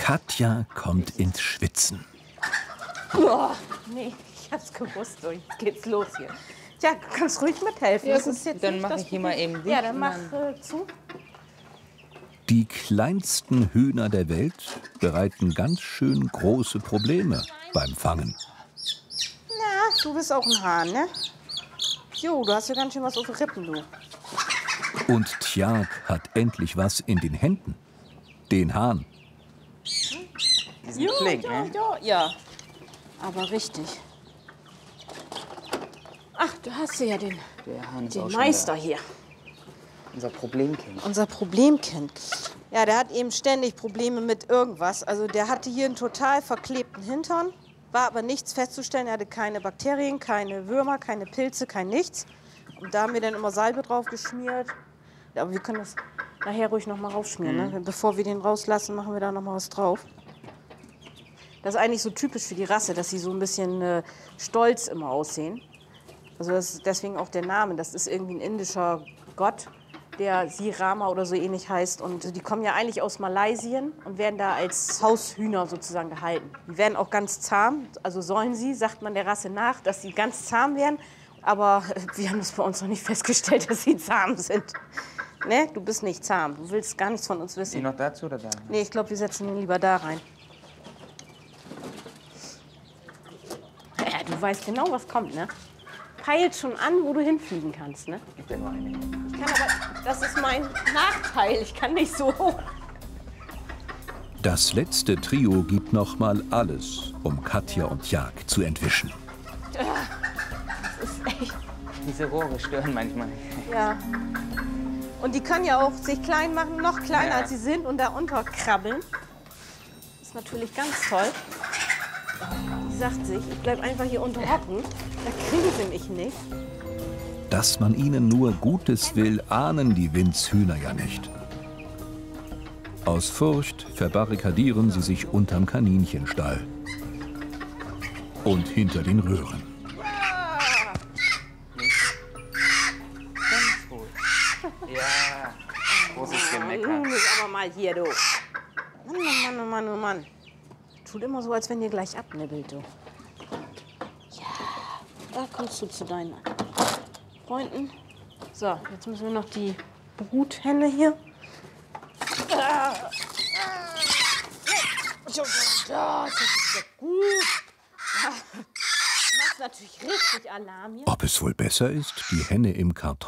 Katja kommt ins Schwitzen. Oh, nee, ich hab's gewusst. So, jetzt geht's los hier. Ja, du kannst ruhig mithelfen. Ja, Das gut, ist jetzt dann nicht mache das ich hier mal Problem. eben dicht. Ja, dann mach zu. Die kleinsten Hühner der Welt bereiten ganz schön große Probleme beim Fangen. Na, du bist auch ein Hahn, ne? Jo, du hast ja ganz schön was auf den Rippen, du. Und Tjag hat endlich was in den Händen. Den Hahn. Die sind flink, ne? Ja. Aber richtig. Ach, du hast ja den Der Hahn ist auch schon Meister da. hier. Unser Problemkind. Unser Problemkind. Ja, der hat eben ständig Probleme mit irgendwas. Also der hatte hier einen total verklebten Hintern, war aber nichts festzustellen. Er hatte keine Bakterien, keine Würmer, keine Pilze, kein nichts. Und da haben wir dann immer Salbe drauf geschmiert. Aber wir können das nachher ruhig noch mal rausschmieren. Ne? Bevor wir den rauslassen, machen wir da noch mal was drauf. Das ist eigentlich so typisch für die Rasse, dass sie so ein bisschen stolz immer aussehen. Also das ist deswegen auch der Name. Das ist irgendwie ein indischer Gott, der Sirama oder so ähnlich heißt. Und die kommen ja eigentlich aus Malaysien und werden da als Haushühner sozusagen gehalten. Die werden auch ganz zahm, also sollen sie, sagt man der Rasse nach, dass sie ganz zahm werden. Aber wir haben das bei uns noch nicht festgestellt, dass sie zahm sind. Ne? Du bist nicht zahm, du willst gar nichts von uns Die wissen. noch dazu oder da? Nee, ich glaube, wir setzen ihn lieber da rein. Ja, du weißt genau, was kommt, ne? Peilt schon an, wo du hinfliegen kannst, ne? Gibt ja nur eine. Ich kann aber, das ist mein Nachteil, ich kann nicht so hoch. Das letzte Trio gibt noch mal alles, um Katja und Tjag zu entwischen. Das ist echt, Diese Rohre stören manchmal. ja. Und die können ja auch sich klein machen, noch kleiner Ja. als sie sind und da unterkrabbeln. Das ist natürlich ganz toll. Die sagt sich, ich bleib einfach hier unter hocken, da kriegen sie mich nicht. Dass man ihnen nur Gutes will, ahnen die Windshühner ja nicht. Aus Furcht verbarrikadieren sie sich unterm Kaninchenstall und hinter den Röhren. Ganz gut. Ja, großes Gemecker. Nun ist aber mal hier, du. Mann, oh Mann, oh Mann, oh Mann. Tut immer so, als wenn ihr gleich abnibbelt, du. Ja, da kommst du zu deinen Freunden. So, jetzt müssen wir noch die Bruthenne hier. Das ist ja gut. Ja. Machst natürlich richtig Alarm hier. Ob es wohl besser ist, die Henne im Karton